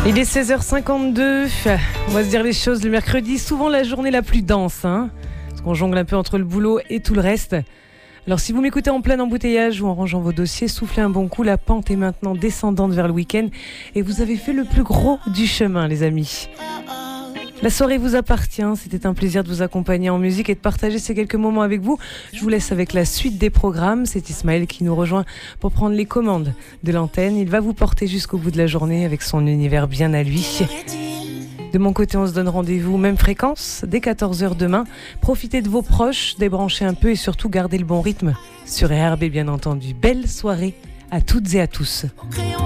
Il est 16h52, on va se dire les choses, le mercredi, souvent la journée la plus dense, parce qu'on jongle un peu entre le boulot et tout le reste. Alors si vous m'écoutez en plein embouteillage ou en rangeant vos dossiers, soufflez un bon coup, la pente est maintenant descendante vers le week-end et vous avez fait le plus gros du chemin, les amis. La soirée vous appartient, c'était un plaisir de vous accompagner en musique et de partager ces quelques moments avec vous. Je vous laisse avec la suite des programmes, c'est Ismaël qui nous rejoint pour prendre les commandes de l'antenne. Il va vous porter jusqu'au bout de la journée avec son univers bien à lui. De mon côté, on se donne rendez-vous, même fréquence, dès 14h demain. Profitez de vos proches, débranchez un peu et surtout gardez le bon rythme sur RRB bien entendu. Belle soirée à toutes et à tous.